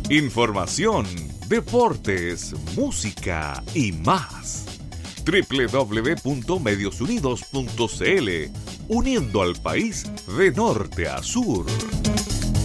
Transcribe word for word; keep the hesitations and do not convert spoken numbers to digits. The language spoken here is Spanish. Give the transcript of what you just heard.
Información, deportes, música y más. doble u doble u doble u punto medios unidos punto c l, uniendo al país de norte a sur.